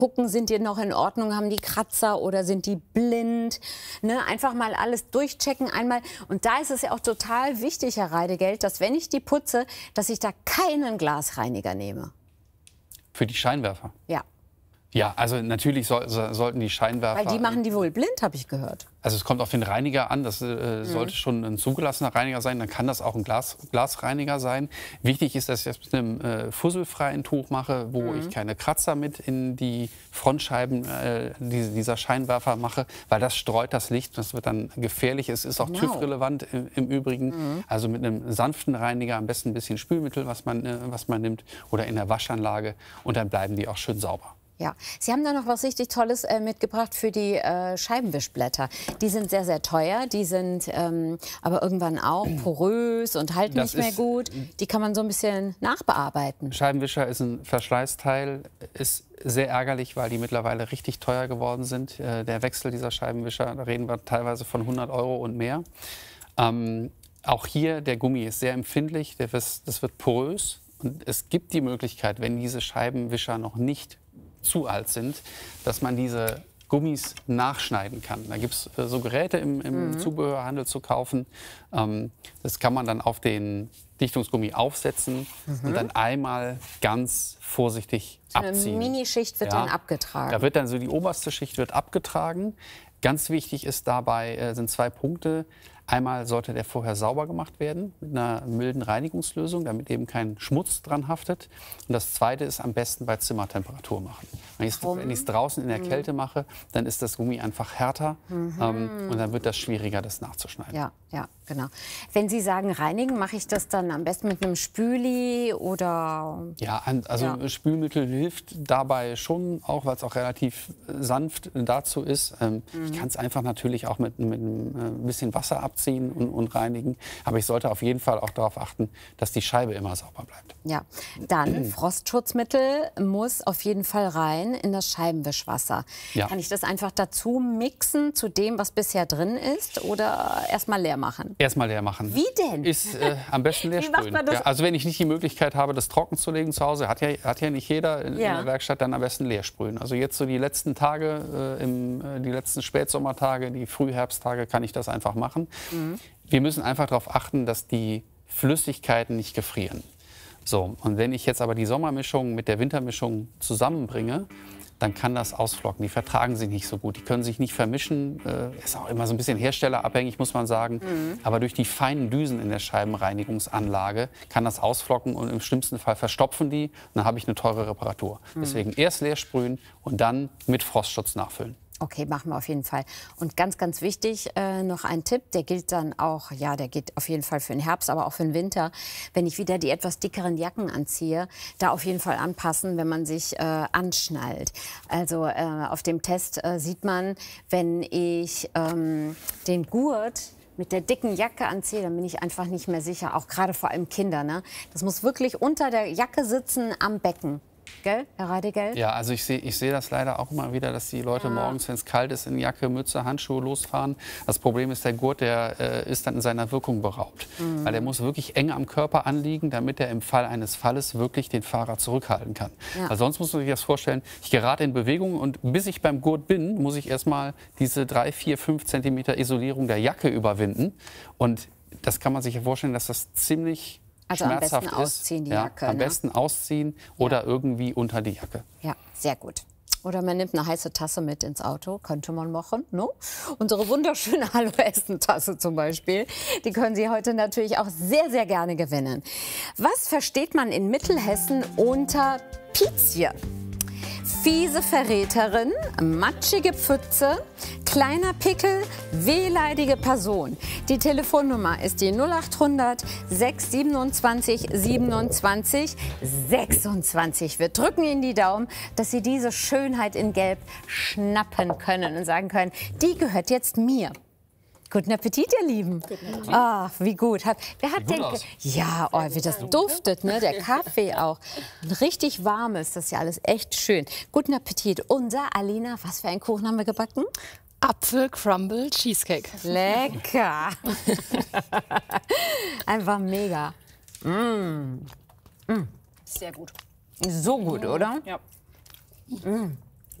gucken, sind die noch in Ordnung, haben die Kratzer oder sind die blind. Ne? Einfach mal alles durchchecken einmal. Und da ist es ja auch total wichtig, Herr Reidegeld, dass wenn ich die putze, dass ich da keinen Glasreiniger nehme. Für die Scheinwerfer? Ja. Ja, also natürlich sollten die Scheinwerfer... Weil die machen die wohl blind, habe ich gehört. Also es kommt auf den Reiniger an, das sollte schon ein zugelassener Reiniger sein, dann kann das auch ein Glasreiniger sein. Wichtig ist, dass ich das mit einem fusselfreien Tuch mache, wo ich keine Kratzer mit in die Frontscheiben dieser Scheinwerfer mache, weil das streut das Licht, das wird dann gefährlich. Es ist auch TÜV-relevant im Übrigen. Also mit einem sanften Reiniger, am besten ein bisschen Spülmittel, was man nimmt, oder in der Waschanlage, und dann bleiben die auch schön sauber. Ja, Sie haben da noch was richtig Tolles mitgebracht für die Scheibenwischblätter. Die sind sehr, sehr teuer, die sind aber irgendwann auch porös und halten nicht mehr gut. Die kann man so ein bisschen nachbearbeiten. Scheibenwischer ist ein Verschleißteil, ist sehr ärgerlich, weil die mittlerweile richtig teuer geworden sind. Der Wechsel dieser Scheibenwischer, da reden wir teilweise von 100 € und mehr. Auch hier, der Gummi ist sehr empfindlich, das wird porös. Und es gibt die Möglichkeit, wenn diese Scheibenwischer noch nicht zu alt sind, dass man diese Gummis nachschneiden kann. Da gibt es so Geräte im Zubehörhandel zu kaufen. Das kann man dann auf den Dichtungsgummi aufsetzen und dann einmal ganz vorsichtig abziehen. Eine Minischicht wird dann abgetragen. Da wird dann so die oberste Schicht wird abgetragen. Ganz wichtig ist dabei, sind 2 Punkte. Einmal sollte der vorher sauber gemacht werden mit einer milden Reinigungslösung, damit eben kein Schmutz dran haftet. Und das Zweite ist am besten bei Zimmertemperatur machen. Wenn ich es draußen in der Kälte mache, dann ist das Gummi einfach härter und dann wird das schwieriger, das nachzuschneiden. Ja, ja, genau. Wenn Sie sagen reinigen, mache ich das dann am besten mit einem Spüli oder? Ja, also Spülmittel hilft dabei schon, auch weil es auch relativ sanft dazu ist. Ich kann es einfach natürlich auch mit ein bisschen Wasser abziehen und reinigen. Aber ich sollte auf jeden Fall auch darauf achten, dass die Scheibe immer sauber bleibt. Ja, dann Frostschutzmittel muss auf jeden Fall rein in das Scheibenwischwasser. Ja. Kann ich das einfach dazu mixen zu dem, was bisher drin ist, oder erstmal leer machen? Erstmal leer machen. Wie denn? Ist am besten leer sprühen. Ja, also wenn ich nicht die Möglichkeit habe, das trocken zu legen zu Hause, hat ja nicht jeder in der Werkstatt, dann am besten leer sprühen. Also jetzt so die letzten Tage, die letzten Spätsommertage, die Frühherbsttage, kann ich das einfach machen. Wir müssen einfach darauf achten, dass die Flüssigkeiten nicht gefrieren. So, und wenn ich jetzt aber die Sommermischung mit der Wintermischung zusammenbringe, dann kann das ausflocken. Die vertragen sich nicht so gut, die können sich nicht vermischen. Ist auch immer so ein bisschen herstellerabhängig, muss man sagen. Aber durch die feinen Düsen in der Scheibenreinigungsanlage kann das ausflocken und im schlimmsten Fall verstopfen die. Und dann habe ich eine teure Reparatur. Deswegen erst leer sprühen und dann mit Frostschutz nachfüllen. Okay, machen wir auf jeden Fall. Und ganz, ganz wichtig, noch ein Tipp, der gilt dann auch, ja, der geht auf jeden Fall für den Herbst, aber auch für den Winter. Wenn ich wieder die etwas dickeren Jacken anziehe, da auf jeden Fall anpassen, wenn man sich anschnallt. Also auf dem Test sieht man, wenn ich den Gurt mit der dicken Jacke anziehe, dann bin ich einfach nicht mehr sicher, auch gerade vor allem Kinder. Ne? Das muss wirklich unter der Jacke sitzen am Becken. Gell, Herr Reidegeld? Ja, also ich sehe das leider auch immer wieder, dass die Leute morgens, wenn es kalt ist, in Jacke, Mütze, Handschuhe losfahren. Das Problem ist, der Gurt, der ist dann in seiner Wirkung beraubt. Weil der muss wirklich eng am Körper anliegen, damit er im Fall eines Falles wirklich den Fahrer zurückhalten kann. Ja. Weil sonst muss man sich das vorstellen, ich gerate in Bewegung und bis ich beim Gurt bin, muss ich erstmal diese 3, 4, 5 Zentimeter Isolierung der Jacke überwinden. Und das kann man sich ja vorstellen, dass das ziemlich schmerzhaft am besten ausziehen, die Jacke. Am besten ausziehen oder irgendwie unter die Jacke. Ja, sehr gut. Oder man nimmt eine heiße Tasse mit ins Auto, könnte man machen. Ne? Unsere wunderschöne Hallo-Essen-Tasse zum Beispiel, die können Sie heute natürlich auch sehr, sehr gerne gewinnen. Was versteht man in Mittelhessen unter Pizie? Fiese Verräterin, matschige Pfütze, kleiner Pickel, wehleidige Person. Die Telefonnummer ist die 0800 627 27 26. Wir drücken Ihnen die Daumen, dass Sie diese Schönheit in Gelb schnappen können und sagen können, die gehört jetzt mir. Guten Appetit, ihr Lieben. Ah, wie gut. Wer hat den? Ja, oh, wie das duftet, ne? Der Kaffee auch. Richtig warm ist das ja alles, echt schön. Guten Appetit. Unser Alina, was für einen Kuchen haben wir gebacken? Apfel-Crumble Cheesecake. Lecker. Einfach mega. Sehr gut. So gut, oder? Ja.